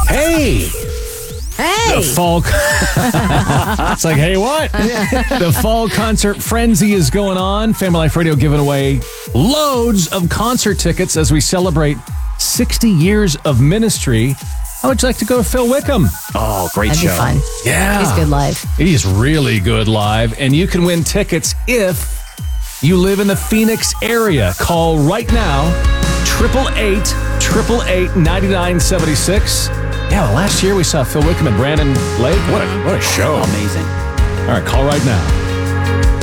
Hey! Hey! The fall... It's like, hey, what? The fall concert frenzy is going on. Family Life Radio giving away loads of concert tickets as we celebrate 60 years of ministry. How would you like to go to Phil Wickham? Oh, great That'd show. be fun. Yeah. He's good live. He's really good live, and you can win tickets if you live in the Phoenix area. Call right now, 888-888-9976. Yeah, well, last year we saw Phil Wickham and Brandon Lake. What a show. Amazing. All right, call right now.